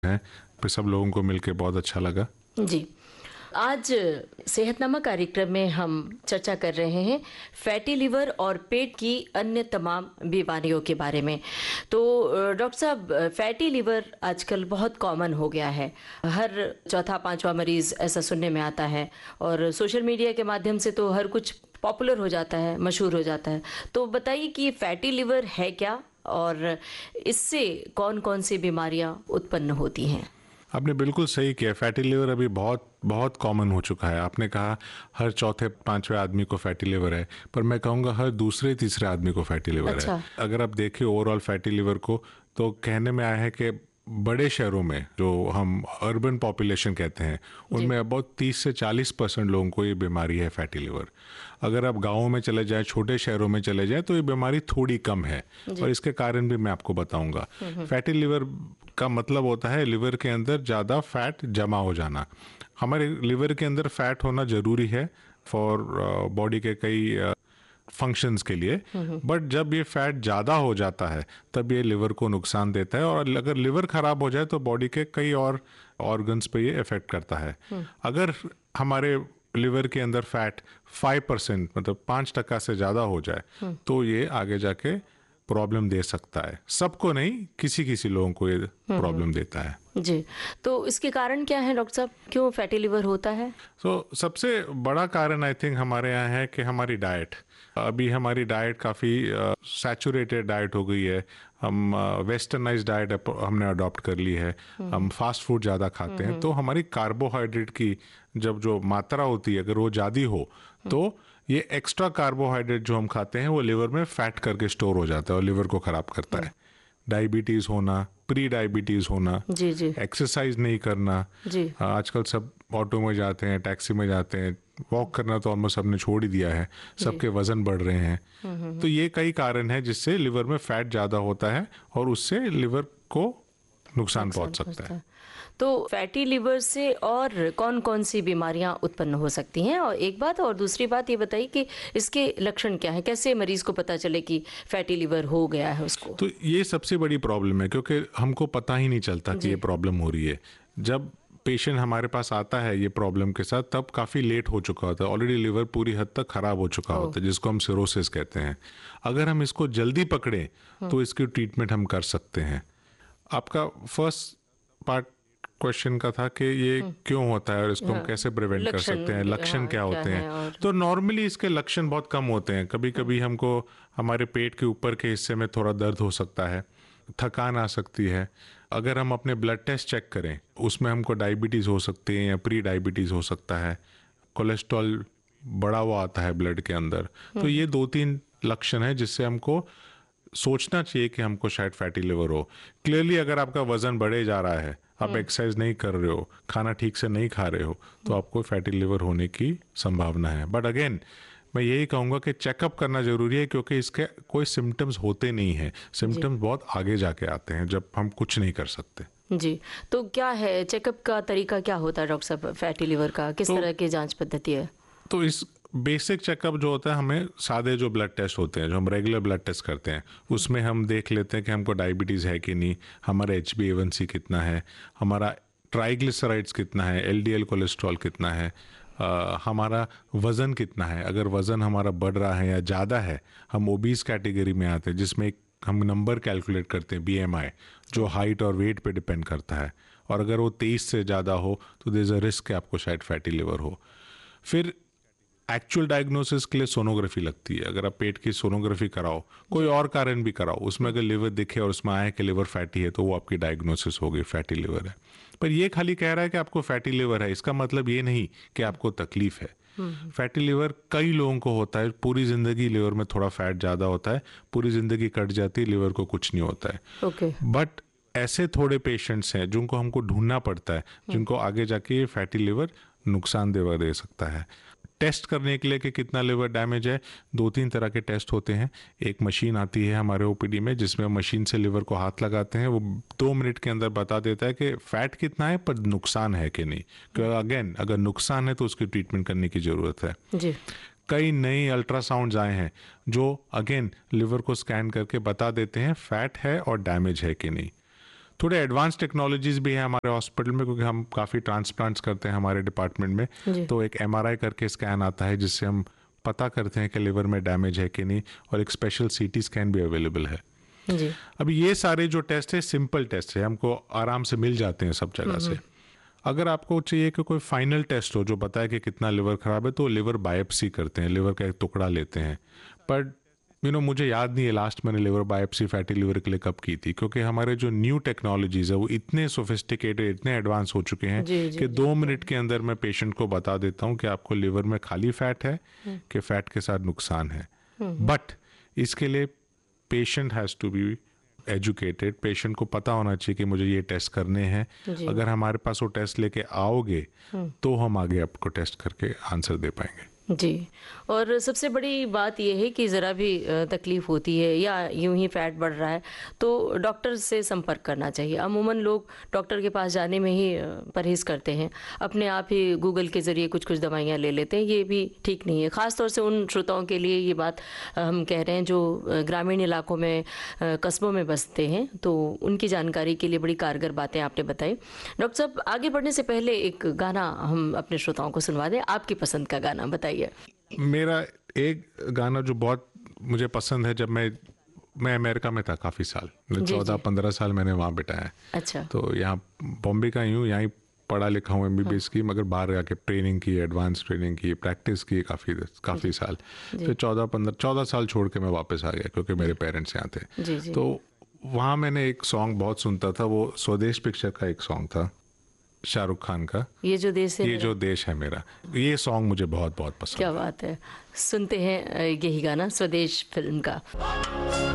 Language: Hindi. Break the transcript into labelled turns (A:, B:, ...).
A: हैं। पे सब लोगों को मिलके बहुत अच्छा लगा।
B: जी, आज सेहतनामा कार्यक्रम में हम चर्चा कर रहे हैं फैटी लिवर और पेट की अन्य तमाम बीमारियों के बारे में। तो डॉक्टर साहब, फैटी लिवर आजकल बहुत कॉमन हो गया है। हर चौथा पांचवा मरीज ऐसा सुनने में आता है और सोशल मीडिया के माध्यम से तो हर कुछ पॉपुलर हो जाता है, मशहूर हो जाता है। तो बताइए कि फैटी लिवर है क्या और इससे कौन कौन सी बीमारियां उत्पन्न होती हैं?
A: आपने बिल्कुल सही किया। फैटी लिवर अभी बहुत बहुत कॉमन हो चुका है। आपने कहा हर चौथे पांचवें आदमी को फैटी लिवर है, पर मैं कहूँगा हर दूसरे तीसरे आदमी को फैटी लिवर है।
B: अच्छा।
A: अगर आप देखिए ओवरऑल फैटी लिवर को, तो कहने में आया है कि बड़े शहरों में जो हम अर्बन पॉपुलेशन कहते हैं
B: जी।
A: उनमें अब 30 से 40% लोगों को ये बीमारी है फैटी लिवर। अगर आप गाँवों में चले जाएं, छोटे शहरों में चले जाएं, तो ये बीमारी थोड़ी कम है
B: जी।
A: और इसके कारण भी मैं आपको बताऊंगा। फैटी लिवर का मतलब होता है लिवर के अंदर ज़्यादा फैट जमा हो जाना। हमारे लिवर के अंदर फैट होना ज़रूरी है फॉर बॉडी के कई फंक्शंस के लिए, बट जब ये फैट ज़्यादा हो जाता है तब ये लिवर को नुकसान देता है और अगर लिवर ख़राब हो जाए तो बॉडी के कई और ऑर्गन्स पे ये इफ़ेक्ट करता है। अगर हमारे लिवर के अंदर फैट 5% मतलब 5% से ज़्यादा हो जाए तो ये आगे जाके प्रॉब्लम दे सकता है। सबको नहीं, किसी किसी लोगों को ये प्रॉब्लम देता है।
B: जी, तो इसके कारण क्या है डॉक्टर साहब? क्यों फैटी लिवर होता है?
A: सबसे बड़ा कारण आई थिंक हमारे यहाँ है कि हमारी डाइट। अभी हमारी डाइट काफ़ी सैचुरेटेड डाइट हो गई है। हम वेस्टर्नाइज डाइट हमने अडॉप्ट कर ली है। हम फास्ट फूड ज़्यादा खाते हैं, तो हमारी कार्बोहाइड्रेट की जब जो मात्रा होती है अगर वो ज़्यादा हो तो ये एक्स्ट्रा कार्बोहाइड्रेट जो हम खाते हैं वो लिवर में फैट करके स्टोर हो जाता है और लिवर को ख़राब करता है। डायबिटीज़ होना, प्री डायबिटीज़ होना,
B: जी जी
A: एक्सरसाइज नहीं करना।
B: जी।
A: आजकल सब ऑटो में जाते हैं, टैक्सी में जाते हैं, वॉक करना तो ऑलमोस्ट सबने छोड़ ही दिया है। सबके वजन बढ़ रहे हैं। तो ये कई कारण है जिससे लिवर में फैट ज़्यादा होता है और उससे लिवर को नुकसान पहुंच सकता है।
B: तो फैटी लिवर से और कौन कौन सी बीमारियां उत्पन्न हो सकती हैं? और एक बात, और दूसरी बात ये बताइए कि इसके लक्षण क्या है? कैसे मरीज को पता चले कि फैटी लिवर हो गया है उसको?
A: तो ये सबसे बड़ी प्रॉब्लम है क्योंकि हमको पता ही नहीं चलता कि ये प्रॉब्लम हो रही है। जब पेशेंट हमारे पास आता है ये प्रॉब्लम के साथ तब काफ़ी लेट हो चुका होता है, ऑलरेडी लिवर पूरी हद तक ख़राब हो चुका होता है, जिसको हम सिरोसिस कहते हैं। अगर हम इसको जल्दी पकड़ें तो इसकी ट्रीटमेंट हम कर सकते हैं। आपका फर्स्ट पार्ट क्वेश्चन का था कि ये क्यों होता है और इसको हम कैसे प्रिवेंट कर सकते हैं, लक्षण क्या होते हैं। तो नॉर्मली इसके लक्षण बहुत कम होते हैं। कभी कभी हमको हमारे पेट के ऊपर के हिस्से में थोड़ा दर्द हो सकता है, थकान आ सकती है। अगर हम अपने ब्लड टेस्ट चेक करें उसमें हमको डायबिटीज़ हो सकती है या प्री डायबिटीज़ हो सकता है। कोलेस्ट्रॉल बढ़ा हुआ आता है ब्लड के अंदर। तो ये 2-3 लक्षण है जिससे हमको सोचना चाहिए कि हमको शायद फैटी लिवर हो। क्लियरली अगर आपका वजन बढ़े जा रहा है, आप एक्सरसाइज नहीं कर रहे हो, खाना ठीक से नहीं खा रहे हो, तो आपको फैटी लिवर होने की संभावना है। बट अगेन मैं यही कहूँगा कि चेकअप करना ज़रूरी है क्योंकि इसके कोई सिम्टम्स होते नहीं हैं। सिम्टम्स बहुत आगे जाके आते हैं जब हम कुछ नहीं कर सकते।
B: जी, तो क्या है चेकअप का तरीका, क्या होता है डॉक्टर साहब फैटी लिवर का? किस तरह की जांच पद्धति है?
A: तो इस बेसिक चेकअप जो होता है, हमें सादे जो ब्लड टेस्ट होते हैं जो हम रेगुलर ब्लड टेस्ट करते हैं उसमें हम देख लेते हैं कि हमको डायबिटीज़ है कि नहीं, हमारा HbA1c कितना है, हमारा ट्राइग्लिसराइड्स कितना है, LDL कोलेस्ट्रॉल कितना है, हमारा वज़न कितना है। अगर वज़न हमारा बढ़ रहा है या ज़्यादा है, हम ओबीस कैटेगरी में आते हैं जिसमें एक हम नंबर कैलकुलेट करते हैं BMI, जो हाइट और वेट पे डिपेंड करता है। और अगर वो 23 से ज़्यादा हो तो देयर इज़ अ रिस्क कि आपको शायद फैटी लिवर हो। फिर एक्चुअल डायग्नोसिस के लिए सोनोग्राफी लगती है। अगर आप पेट की सोनोग्राफी कराओ, कोई और कारण भी कराओ, उसमें अगर लिवर दिखे और उसमें आए कि लिवर फैटी है तो वो आपकी डायग्नोसिस हो गई, फैटी लिवर है। पर ये खाली कह रहा है कि आपको फैटी लिवर है, इसका मतलब ये नहीं कि आपको तकलीफ है। फैटी लिवर कई लोगों को होता है, पूरी जिंदगी लिवर में थोड़ा फैट ज़्यादा होता है, पूरी जिंदगी कट जाती है, लिवर को कुछ नहीं होता है।
B: ओके।
A: बट ऐसे थोड़े पेशेंट्स हैं जिनको हमको ढूंढना पड़ता है, जिनको आगे जाके ये फैटी लिवर नुकसानदेह दे सकता है। टेस्ट करने के लिए कि कितना लिवर डैमेज है, 2-3 तरह के टेस्ट होते हैं। एक मशीन आती है हमारे OPD में जिसमें मशीन से लिवर को हाथ लगाते हैं, वो 2 मिनट के अंदर बता देता है कि फैट कितना है पर नुकसान है कि नहीं। क्योंकि अगेन अगर नुकसान है तो उसकी ट्रीटमेंट करने की ज़रूरत है।
B: जी।
A: कई नए अल्ट्रासाउंड्स आए हैं जो अगेन लिवर को स्कैन करके बता देते हैं फैट है और डैमेज है कि नहीं। थोड़े एडवांस टेक्नोलॉजीज भी हैं हमारे हॉस्पिटल में, क्योंकि हम काफ़ी ट्रांसप्लांट्स करते हैं हमारे डिपार्टमेंट में। तो एक MRI करके स्कैन आता है जिससे हम पता करते हैं कि लिवर में डैमेज है कि नहीं, और एक स्पेशल CT स्कैन भी अवेलेबल है
B: जी।
A: अभी ये सारे जो टेस्ट है सिंपल टेस्ट है, हमको आराम से मिल जाते हैं सब जगह से। अगर आपको चाहिए कि कोई फाइनल टेस्ट हो जो बताए कि कितना लिवर खराब है, तो लिवर बायोप्सी करते हैं, लिवर का एक टुकड़ा लेते हैं। पर मुझे याद नहीं है लास्ट मैंने लिवर बायोप्सी फैटी लिवर के लिए कब की थी, क्योंकि हमारे जो न्यू टेक्नोलॉजीज है वो इतने सोफिस्टिकेटेड, इतने एडवांस हो चुके हैं कि 2 मिनट के अंदर मैं पेशेंट को बता देता हूँ कि आपको लिवर में खाली फैट है कि फैट के साथ नुकसान है। बट इसके लिए patient has to be educated, patient को पता होना चाहिए कि मुझे ये टेस्ट करने हैं। अगर हमारे पास वो टेस्ट लेके आओगे तो हम आगे आपको टेस्ट करके आंसर दे पाएंगे।
B: जी। और सबसे बड़ी बात यह है कि ज़रा भी तकलीफ़ होती है या यूं ही फैट बढ़ रहा है तो डॉक्टर से संपर्क करना चाहिए। अमूमन लोग डॉक्टर के पास जाने में ही परहेज़ करते हैं, अपने आप ही गूगल के ज़रिए कुछ कुछ दवाइयाँ ले लेते हैं। ये भी ठीक नहीं है, ख़ास तौर से उन श्रोताओं के लिए ये बात हम कह रहे हैं जो ग्रामीण इलाकों में कस्बों में बसते हैं, तो उनकी जानकारी के लिए बड़ी कारगर बातें आपने बताई। डॉक्टर साहब, आगे बढ़ने से पहले एक गाना हम अपने श्रोताओं को सुनवा दें, आपकी पसंद का गाना बताइए।
A: मेरा एक गाना जो बहुत मुझे पसंद है, जब मैं अमेरिका में था काफ़ी साल, 14-15 साल मैंने वहाँ बिताया है।
B: अच्छा।
A: तो यहाँ बॉम्बे का ही हूँ, यहाँ पढ़ा लिखा हूँ MBBS की, मगर बाहर जाके ट्रेनिंग की, एडवांस ट्रेनिंग की, प्रैक्टिस की काफ़ी साल। फिर 14 साल छोड़ के मैं वापस आ गया क्योंकि मेरे पेरेंट्स यहाँ थे। तो वहाँ मैंने एक सॉन्ग बहुत सुनता था, वो स्वदेश पिक्चर का एक सॉन्ग था शाहरुख खान का, ये जो देश है मेरा। ये सॉन्ग मुझे बहुत बहुत पसंद है।
B: क्या बात है, सुनते हैं यही गाना स्वदेश फिल्म का।